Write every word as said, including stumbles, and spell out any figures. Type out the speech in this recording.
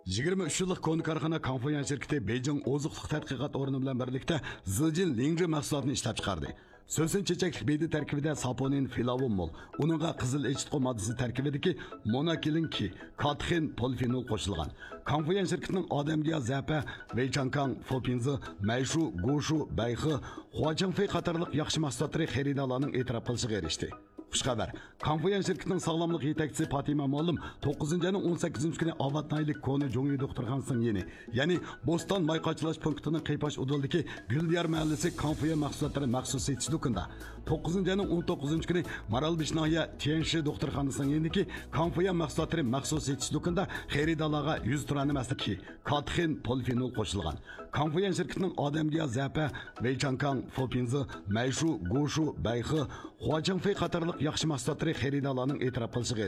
yigirma uch yillik konu korxona Konfuyan şirketi Beijing oziqliq tadqiqot o'rni bilan birlikda Zijin Lingzhi mahsulotini ishlab chiqardi. So'sin chechaklik beydi tarkibida saponin filavon mol, uningga qizil echitqo moddasi tarkibidagi monokilinki, katxin polifenol qo'shilgan. Konfuyan shirkatining odamga zapa, Weichankang, Fopinzi, Mayshu, Goshu, Bayxi, Huachangfei qatorliq yaxshi mahsulotlari xaridorlarning e'tirof qilishiga erishdi. Xushxabar. Konfuyan shirkatining sog'lomlik yetakchisi Fatima Molim to'qqizinchi ayning o'n sakkizinchi kuni Avatnaylik koni Jongi doktorxonasining yeni, ya'ni Boston mayqachilash punktining Qaypash udildagi Guldiyar mahallasi Konfuyan mahsulotlari maxsus setish do'konda. to'qqizinchi ayning o'n to'qqizinchi kuni Maralbish noya Tianshi doktorxonasining yenidagi Konfuyan mahsulotlari maxsus setish do'konda xaridorlarga yuz turani maslaki katxin polifenol qo'shilgan. Konfuyan shirkatining odamga zapa, Weichankang, Fopinzi, Mayshu, Goshu, Bayxi, Huachangfei qatorliq yaxshi mahsulotlari xaridorlarning e'tirof qilishiga